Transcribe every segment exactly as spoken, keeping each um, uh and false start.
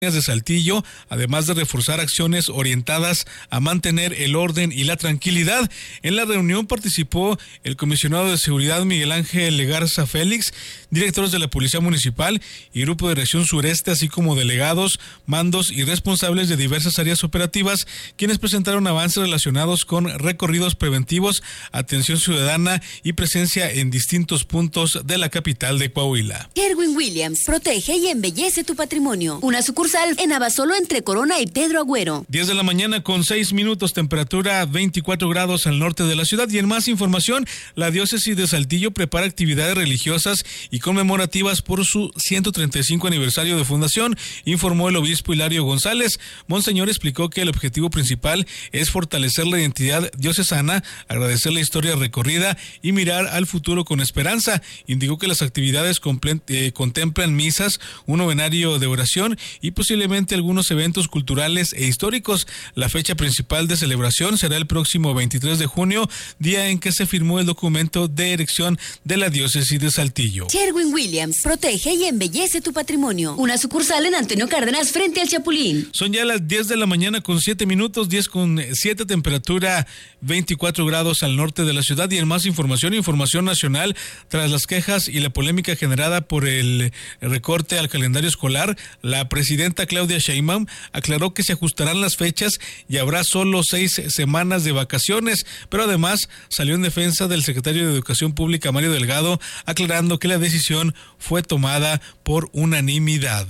de Saltillo, además de reforzar acciones orientadas a mantener el orden y la tranquilidad. En la reunión participó el comisionado de seguridad Miguel Ángel Legarza Félix, directores de la Policía Municipal y Grupo de Región Sureste, así como delegados, mandos y responsables de diversas áreas operativas, quienes presentaron avances relacionados con recorridos preventivos, atención ciudadana y presencia en distintos puntos de la capital de Coahuila. Sherwin-Williams, protege y embellece tu patrimonio. Una sucursal en Abasolo entre Corona y Pedro Agüero. diez de la mañana con seis minutos, temperatura veinticuatro grados al norte de la ciudad. Y en más información, la diócesis de Saltillo prepara actividades religiosas y conmemorativas por su ciento treinta y cinco aniversario de fundación, informó el obispo Hilario González. Monseñor explicó que el objetivo principal es fortalecer la identidad diocesana, agradecer la historia recorrida y mirar al futuro con esperanza. Indicó que las actividades comple- eh, contemplan misas, un novenario de oración y posiblemente algunos eventos culturales e históricos. La fecha principal de celebración será el próximo veintitrés de junio, día en que se firmó el documento de erección de la diócesis de Saltillo. Sherwin-Williams, protege y embellece tu patrimonio. Una sucursal en Antonio Cárdenas frente al Chapulín. Son ya las diez de la mañana con siete minutos, diez con siete, temperatura veinticuatro grados al norte de la ciudad. Y en más información, información nacional, tras las quejas y la polémica generada por el recorte al calendario escolar, la presidenta Claudia Sheinbaum aclaró que se ajustarán las fechas y habrá solo seis semanas de vacaciones, pero además salió en defensa del secretario de Educación Pública, Mario Delgado, aclarando que la decisión fue tomada por unanimidad.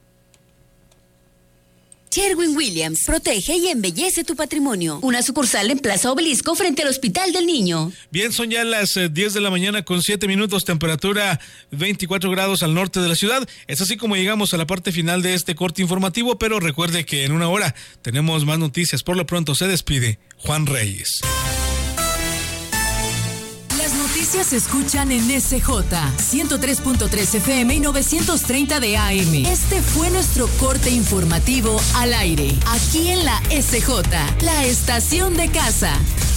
Sherwin-Williams, protege y embellece tu patrimonio. Una sucursal en Plaza Obelisco frente al Hospital del Niño. Bien, son ya las eh, diez de la mañana con siete minutos, temperatura veinticuatro grados al norte de la ciudad. Es así como llegamos a la parte final de este corte informativo, pero recuerde que en una hora tenemos más noticias. Por lo pronto se despide Juan Reyes. Las noticias se escuchan en S J ciento tres punto tres F M y novecientos treinta de A M. Este fue nuestro corte informativo al aire, aquí en la S J, la estación de casa.